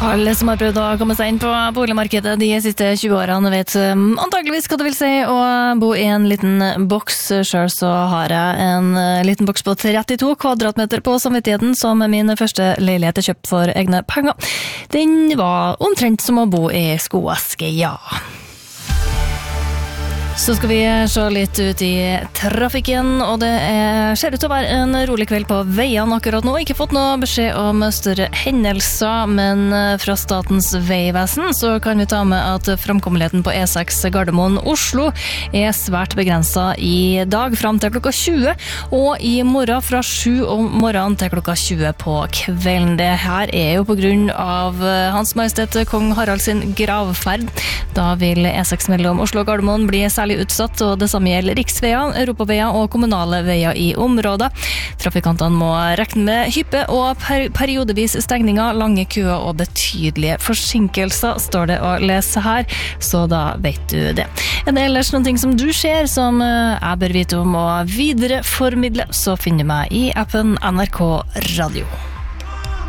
Alle som har prøvd å komme seg inn på boligmarkedet de siste 20 årene vet antageligvis hva det vil si å bo i en liten boks. Selv så har jeg en liten boks på 32 kvadratmeter på samvittigheten som min første leilighet er kjøpt for egne penger. Den var omtrent som å bo i skoeske, ja. Så skal vi se litt ut i trafikken, og det ser ut til å være en rolig kveld på veiene akkurat nå. Ikke fått noe beskjed om større hendelser, men fra Statens vegvesen så kan vi ta med at framkommeligheten på E6 Gardermoen-Oslo er svært begrenset i dag frem til klokka 20, og i morgen fra 7 om morgenen til klokka 20 på kvelden. Det her er jo på grunn av Hans Majestet Kong Harald sin gravferd. Da vil E6 mellom Oslo og Gardermoen bli særlig utsatt, og det samme gjelder riksveier, europaveier og kommunale veier i området. Trafikantene må regne med hyppe og periodevis stengninger, lange køer og betydelige forsinkelser, står det å lese her, så da vet du det. Er det ellers noen ting som du ser som jeg bør vite om og videreformidle, så finner du meg i appen NRK Radio.